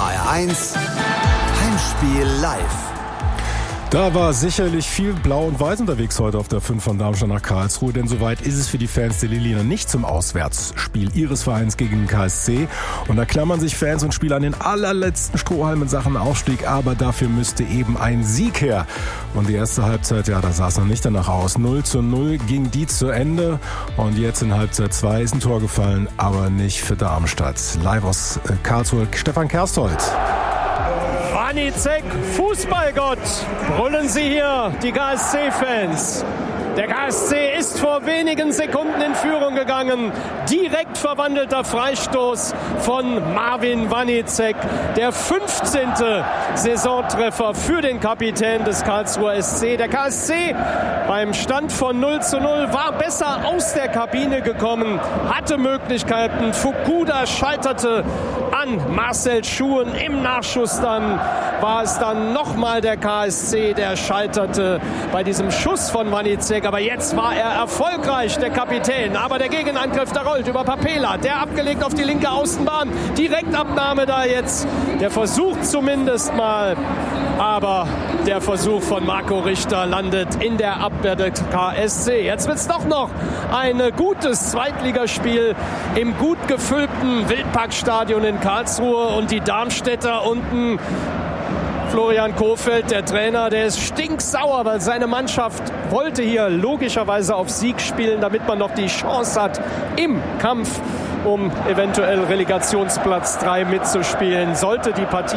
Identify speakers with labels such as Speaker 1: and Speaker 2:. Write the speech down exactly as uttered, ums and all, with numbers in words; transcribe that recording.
Speaker 1: H R eins Heimspiel live.
Speaker 2: Da war sicherlich viel Blau und Weiß unterwegs heute auf der fünf von Darmstadt nach Karlsruhe, denn soweit ist es für die Fans der Liliner nicht zum Auswärtsspiel ihres Vereins gegen den K S C. Und da klammern sich Fans und Spieler an den allerletzten Strohhalm in Sachen Aufstieg, aber dafür müsste eben ein Sieg her. Und die erste Halbzeit, ja, da sah es noch nicht danach aus. null zu null ging die zu Ende und jetzt in Halbzeit zwei ist ein Tor gefallen, aber nicht für Darmstadt. Live aus Karlsruhe, Stefan Kersthold.
Speaker 3: Wanicek, Fußballgott, brüllen Sie hier, die K S C-Fans. Der K S C ist vor wenigen Sekunden in Führung gegangen. Direkt verwandelter Freistoß von Marvin Wanicek. Der fünfzehnte Saisontreffer für den Kapitän des Karlsruher S C. Der K S C beim Stand von null zu null war besser aus der Kabine gekommen, hatte Möglichkeiten. Fukuda scheiterte an Marcel Schuhen. Im Nachschuss dann war es dann nochmal der K S C, der scheiterte bei diesem Schuss von Wanicek. Aber jetzt war er erfolgreich, der Kapitän. Aber der Gegenangriff, der rollt über Papela. Der abgelegt auf die linke Außenbahn. Direktabnahme da jetzt. Der Versuch zumindest mal. Aber der Versuch von Marco Richter landet in der Abwehr des K S C. Jetzt wird es doch noch ein gutes Zweitligaspiel im gut gefüllten Wildparkstadion in Karlsruhe. Und die Darmstädter unten, Florian Kohfeldt, der Trainer, der ist stinksauer, weil seine Mannschaft wollte hier logischerweise auf Sieg spielen, damit man noch die Chance hat, im Kampf um eventuell Relegationsplatz drei mitzuspielen. Sollte die Partie